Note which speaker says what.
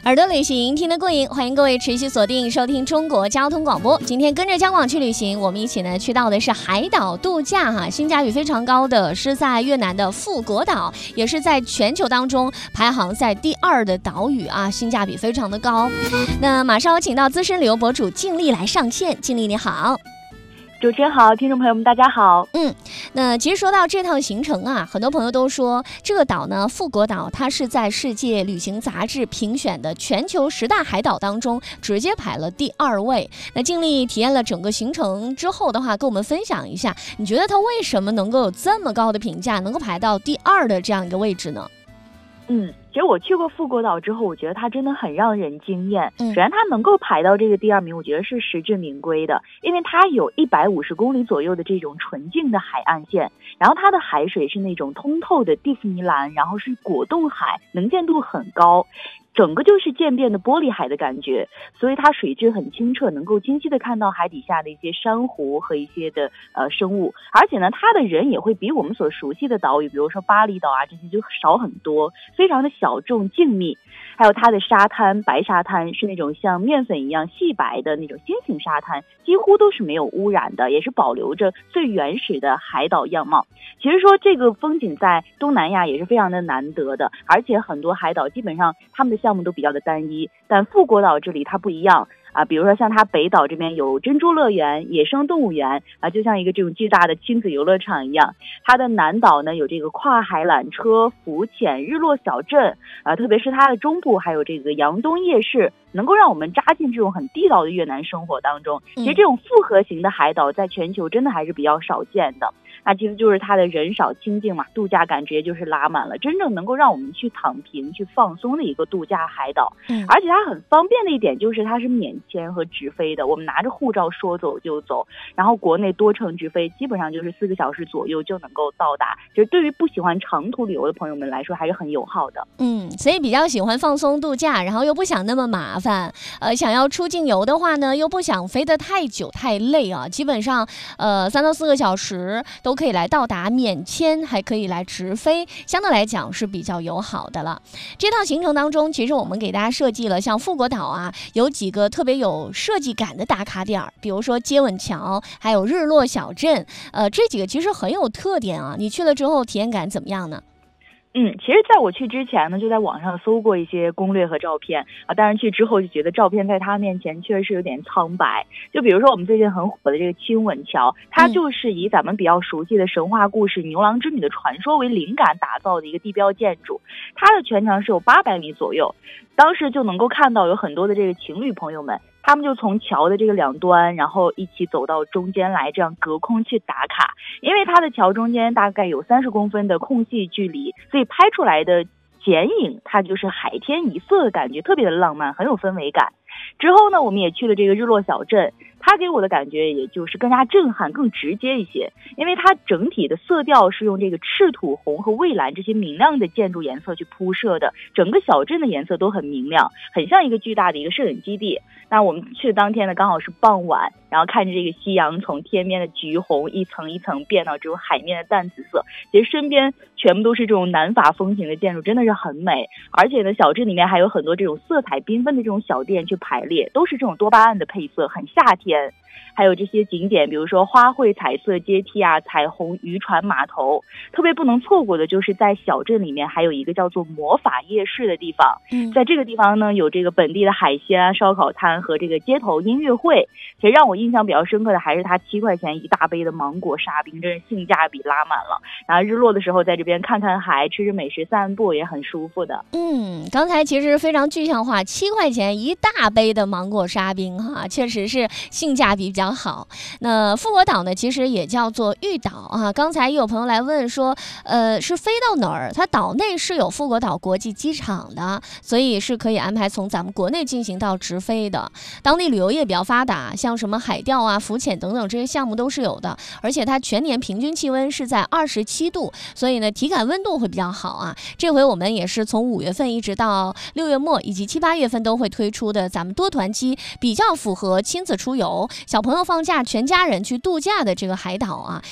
Speaker 1: 耳朵旅行听得过瘾，欢迎各位持续锁定收听中国交通广播。今天跟着姜广去旅行，我们一起呢去到的是海岛度假哈，性价比非常高的是在越南的富国岛，也是在全球当中排行在第2的岛屿啊，性价比非常的高。那马上我请到资深旅游博主静丽来上线，静丽你好。
Speaker 2: 主持人好，听众朋友们大家好。
Speaker 1: 那其实说到这趟行程啊，很多朋友都说这个岛呢，富国岛，它是在世界旅行杂志评选的全球10大海岛当中直接排了第2位。那静丽体验了整个行程之后的话，跟我们分享一下，你觉得它为什么能够有这么高的评价，能够排到第2的这样一个位置呢？
Speaker 2: 其实我去过富国岛之后，我觉得它真的很让人惊艳。首先它能够排到这个第2名，我觉得是实至名归的，因为它有150公里左右的这种纯净的海岸线，然后它的海水是那种通透的蒂芙尼蓝，然后是果冻海，能见度很高，整个就是渐变的玻璃海的感觉，所以它水质很清澈，能够清晰的看到海底下的一些珊瑚和一些的生物。而且呢，它的人也会比我们所熟悉的岛屿，比如说巴厘岛啊这些就少很多，非常的小众静谧。还有它的沙滩，白沙滩是那种像面粉一样细白的那种星形沙滩，几乎都是没有污染的，也是保留着最原始的海岛样貌。其实说这个风景在东南亚也是非常的难得的，而且很多海岛基本上他们的项目都比较的单一，但富国岛这里它不一样啊，比如说像它北岛这边有珍珠乐园、野生动物园啊，就像一个这种巨大的亲子游乐场一样。它的南岛呢有这个跨海缆车、浮潜、日落小镇啊，特别是它的中部还有这个扬东夜市，能够让我们扎进这种很地道的越南生活当中。其实这种复合型的海岛在全球真的还是比较少见的。那其实就是它的人少清静嘛，度假感直接就是拉满了，真正能够让我们去躺平去放松的一个度假海岛。而且它很方便的一点就是它是免签和直飞的，我们拿着护照说走就走，然后国内多程直飞基本上就是4个小时左右就能够到达，就是对于不喜欢长途旅游的朋友们来说还是很友好的。
Speaker 1: 所以比较喜欢放松度假，然后又不想那么麻烦，想要出境游的话呢，又不想飞得太久太累啊，基本上3到4个小时都可以来到达，免签还可以来直飞，相对来讲是比较友好的了。这趟行程当中，其实我们给大家设计了像富国岛啊，有几个特别有设计感的打卡点，比如说接吻桥，还有日落小镇，这几个其实很有特点啊。你去了之后体验感怎么样呢？
Speaker 2: 其实在我去之前呢，就在网上搜过一些攻略和照片啊，但是去之后就觉得照片在他面前确实有点苍白。就比如说我们最近很火的这个亲吻桥，它就是以咱们比较熟悉的神话故事牛郎织女的传说为灵感打造的一个地标建筑，它的全长是有800米左右。当时就能够看到有很多的这个情侣朋友们，他们就从桥的这个两端，然后一起走到中间来，这样隔空去打卡。因为它的桥中间大概有30公分的空隙距离，所以拍出来的剪影它就是海天一色的感觉，特别的浪漫，很有氛围感。之后呢，我们也去了这个日落小镇，它给我的感觉也就是更加震撼、更直接一些，因为它整体的色调是用这个赤土红和蔚蓝这些明亮的建筑颜色去铺设的，整个小镇的颜色都很明亮，很像一个巨大的一个摄影基地。那我们去的当天呢，刚好是傍晚，然后看着这个夕阳从天边的橘红一层一层变到这种海面的淡紫色，其实身边全部都是这种南法风情的建筑，真的是很美。而且呢，小镇里面还有很多这种色彩缤纷的这种小店去排列，都是这种多巴胺的配色，很夏天。还有这些景点，比如说花卉彩色阶梯啊，彩虹渔船码头，特别不能错过的就是在小镇里面还有一个叫做魔法夜市的地方。在这个地方呢，有这个本地的海鲜啊、烧烤摊和这个街头音乐会。其实让我印象比较深刻的还是它7块钱一大杯的芒果沙冰，真是性价比拉满了。然后日落的时候在这边看看海，吃吃美食，散步也很舒服的。
Speaker 1: 刚才其实非常具象化，7块钱一大杯的芒果沙冰哈，确实是性价比比较好。那富国岛呢，其实也叫做玉岛啊。刚才有朋友来问说，是飞到哪儿？它岛内是有富国岛国际机场的，所以是可以安排从咱们国内进行到直飞的。当地旅游业比较发达，像什么海钓啊、浮潜等等这些项目都是有的，而且它全年平均气温是在27度，所以呢体感温度会比较好啊。这回我们也是从5月份一直到6月末以及7、8月份都会推出的咱们多团机，比较符合亲子出游、小朋友放假全家人去度假的这个海岛啊。